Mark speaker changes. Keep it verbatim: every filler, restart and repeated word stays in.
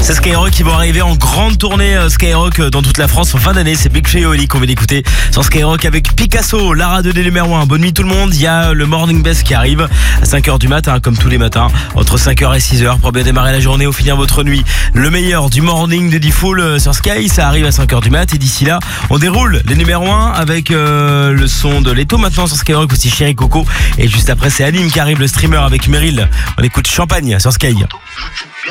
Speaker 1: C'est Skyrock qui vont arriver en grande tournée euh, Skyrock euh, dans toute la France en fin d'année. C'est Big Flo et Oli qu'on vient d'écouter sur Skyrock avec Picasso, Lara de numéro un. Bonne nuit tout le monde. Il y a le Morning Best qui arrive à cinq heures du matin, comme tous les matins, entre cinq heures et six heures pour bien démarrer la journée ou finir votre nuit. Le meilleur du morning de D-Fool euh, sur Sky, ça arrive à cinq heures du mat. Et d'ici là, on déroule les numéros un avec euh, le son de Leto maintenant sur Skyrock, aussi Chéri Coco. Et juste après, c'est Anime qui arrive, le streamer avec Meryl. On écoute Champagne sur Sky.